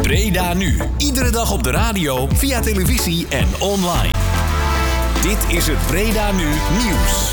Breda Nu. Iedere dag op de radio, via televisie en online. Dit is het Breda Nu nieuws.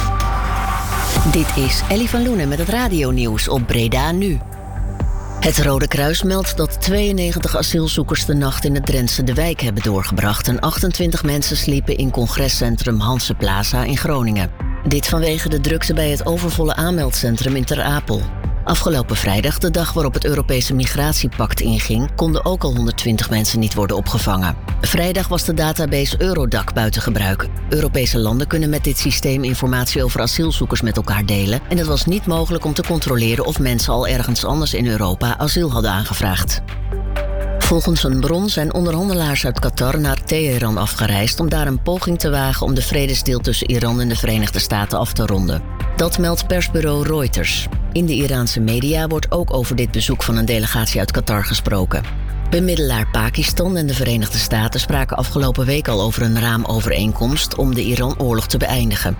Dit is Ellie van Loenen met het radionieuws op Breda Nu. Het Rode Kruis meldt dat 92 asielzoekers de nacht in het Drentse De Wijk hebben doorgebracht en 28 mensen sliepen in congrescentrum Hanse Plaza in Groningen. Dit vanwege de drukte bij het overvolle aanmeldcentrum in Ter Apel. Afgelopen vrijdag, de dag waarop het Europese Migratiepact inging, konden ook al 120 mensen niet worden opgevangen. Vrijdag was de database Eurodac buiten gebruik. Europese landen kunnen met dit systeem informatie over asielzoekers met elkaar delen en het was niet mogelijk om te controleren of mensen al ergens anders in Europa asiel hadden aangevraagd. Volgens een bron zijn onderhandelaars uit Qatar naar Teheran afgereisd om daar een poging te wagen om de vredesdeal tussen Iran en de Verenigde Staten af te ronden. Dat meldt persbureau Reuters. In de Iraanse media wordt ook over dit bezoek van een delegatie uit Qatar gesproken. Bemiddelaar Pakistan en de Verenigde Staten spraken afgelopen week al over een raamovereenkomst om de Iran-oorlog te beëindigen.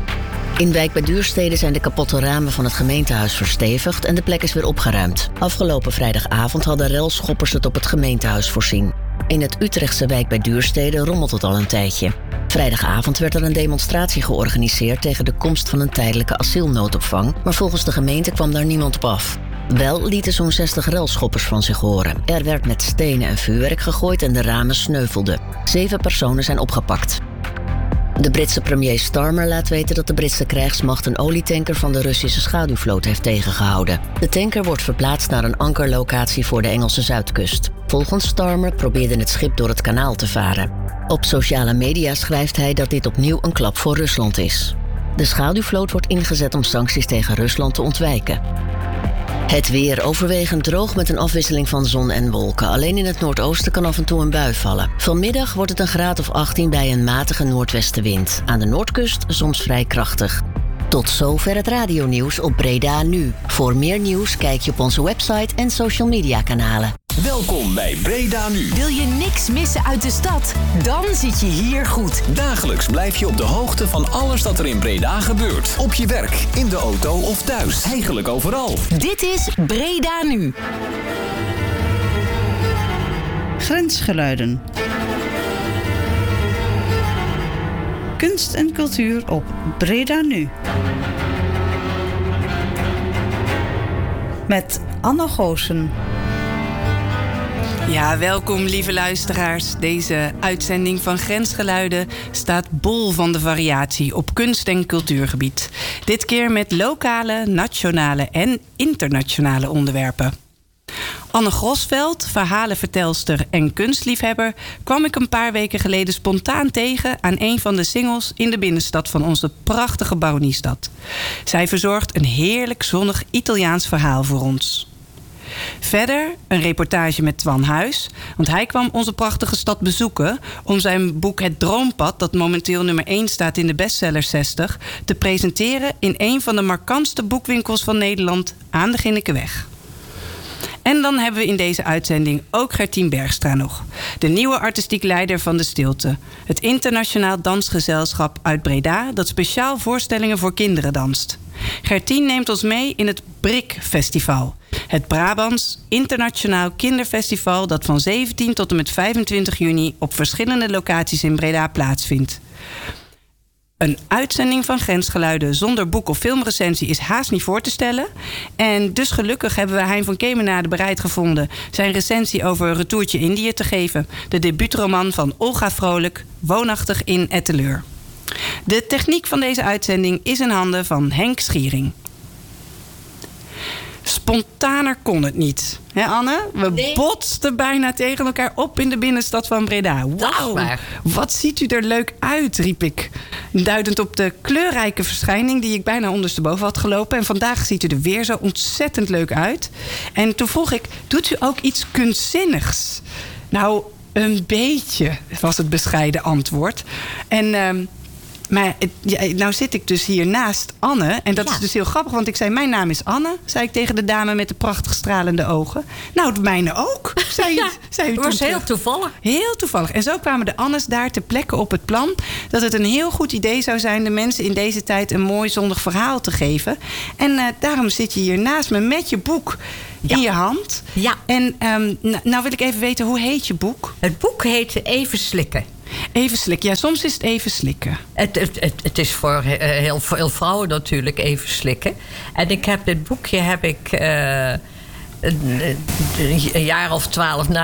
In Wijk bij Duurstede zijn de kapotte ramen van het gemeentehuis verstevigd en de plek is weer opgeruimd. Afgelopen vrijdagavond hadden relschoppers het op het gemeentehuis voorzien. In het Utrechtse Wijk bij Duurstede rommelt het al een tijdje. Vrijdagavond werd er een demonstratie georganiseerd tegen de komst van een tijdelijke asielnoodopvang, maar volgens de gemeente kwam daar niemand op af. Wel lieten zo'n 60 relschoppers van zich horen. Er werd met stenen en vuurwerk gegooid en de ramen sneuvelden. 7 personen zijn opgepakt. De Britse premier Starmer laat weten dat de Britse krijgsmacht een olietanker van de Russische schaduwvloot heeft tegengehouden. De tanker wordt verplaatst naar een ankerlocatie voor de Engelse zuidkust. Volgens Starmer probeerde het schip door het kanaal te varen. Op sociale media schrijft hij dat dit opnieuw een klap voor Rusland is. De schaduwvloot wordt ingezet om sancties tegen Rusland te ontwijken. Het weer overwegend droog met een afwisseling van zon en wolken. Alleen in het noordoosten kan af en toe een bui vallen. Vanmiddag wordt het een graad of 18 bij een matige noordwestenwind. Aan de noordkust soms vrij krachtig. Tot zover het radionieuws op Breda Nu. Voor meer nieuws kijk je op onze website en social media kanalen. Welkom bij Breda Nu. Wil je niks missen uit de stad? Dan zit je hier goed. Dagelijks blijf je op de hoogte van alles dat er in Breda gebeurt. Op je werk, in de auto of thuis. Eigenlijk overal. Dit is Breda Nu. Grensgeluiden. Kunst en cultuur op Breda Nu. Met Anne Goossen. Ja, welkom lieve luisteraars. Deze uitzending van Grensgeluiden staat bol van de variatie op kunst- en cultuurgebied. Dit keer met lokale, nationale en internationale onderwerpen. Anne Grosveld, verhalenvertelster en kunstliefhebber, kwam ik een paar weken geleden spontaan tegen aan een van de singels in de binnenstad van onze prachtige Baroniestad. Zij verzorgt een heerlijk zonnig Italiaans verhaal voor ons. Verder een reportage met Twan Huis, want hij kwam onze prachtige stad bezoeken om zijn boek Het Droompad, dat momenteel nummer 1 staat in de bestseller 60, te presenteren in een van de markantste boekwinkels van Nederland aan de Ginnekeweg. En dan hebben we in deze uitzending ook Gertien Bergstra nog, de nieuwe artistiek leider van De Stilte, het internationaal dansgezelschap uit Breda dat speciaal voorstellingen voor kinderen danst. Gertien neemt ons mee in het BRIK Festival, het Brabants Internationaal Kinderfestival dat van 17 tot en met 25 juni op verschillende locaties in Breda plaatsvindt. Een uitzending van Grensgeluiden zonder boek- of filmrecensie is haast niet voor te stellen. En dus gelukkig hebben we Hein van Kemenade bereid gevonden zijn recensie over een retourtje Indië te geven. De debuutroman van Olga Vrolijk, woonachtig in Etteleur. De techniek van deze uitzending is in handen van Henk Schiering. Spontaner kon het niet. Hè, Anne? We botsten bijna tegen elkaar op in de binnenstad van Breda. Wauw, wat ziet u er leuk uit, riep ik. Duidend op de kleurrijke verschijning die ik bijna ondersteboven had gelopen. En vandaag ziet u er weer zo ontzettend leuk uit. En toen vroeg ik, doet u ook iets kunstzinnigs? Nou, een beetje, was het bescheiden antwoord. En Maar nou zit ik dus hier naast Anne. En dat is dus heel grappig, want ik zei... mijn naam is Anne, zei ik tegen de dame met de prachtig stralende ogen. Nou, de mijne ook, zei u. Het was heel toevallig. Heel toevallig. En zo kwamen de Annes daar ter plekke op het plan... dat het een heel goed idee zou zijn... de mensen in deze tijd een mooi zonnig verhaal te geven. En daarom zit je hier naast me met je boek in je hand. Ja. En nou wil ik even weten, hoe heet je boek? Het boek heet Even slikken. Even slikken. Ja, soms is het even slikken. Het is voor heel veel vrouwen natuurlijk even slikken. En ik heb dit boekje een jaar of 12 na